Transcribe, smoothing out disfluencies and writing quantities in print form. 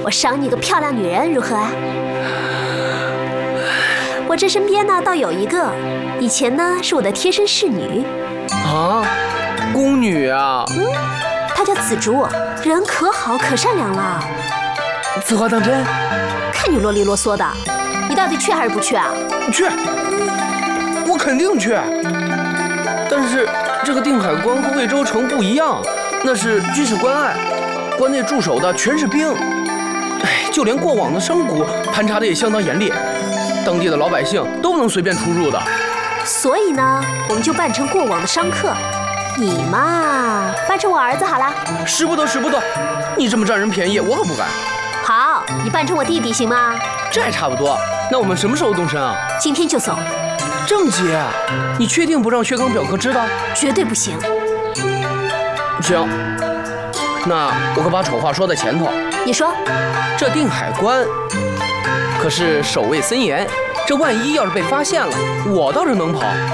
我赏你个漂亮女人如何啊？我这身边呢倒有一个，以前呢是我的贴身侍女。 啊，宫女啊？ 她叫紫竹，人可好可善良了。 此话当真？ 看你啰里啰嗦的，你到底去还是不去啊？ 去，我肯定去。但是这个定海关和魏州城不一样，那是军事关隘，关内驻守的全是兵。哎，就连过往的商贾盘查的也相当严厉，当地的老百姓都不能随便出入的。 所以呢，我们就扮成过往的商客，你嘛扮成我儿子好了。 使不得，使不得！你这么占人便宜，我可不敢。 好，你扮成我弟弟行吗？ 这还差不多。那我们什么时候动身啊？ 今天就走。 郑姐，你确定不让薛刚表哥知道？ 绝对不行。 行，那我可把丑话说在前头。 你说， 这定海关可是守卫森严，这万一要是被发现了，我倒是能跑。